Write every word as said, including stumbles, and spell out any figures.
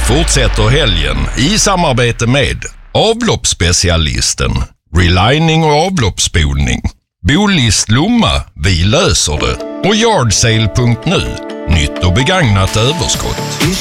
fortsätter helgen i samarbete med avloppsspecialisten, relining och avloppsspolning, Bolist Lomma, vi löser det, och Yardsale punkt nu, nytt och begagnat överskott.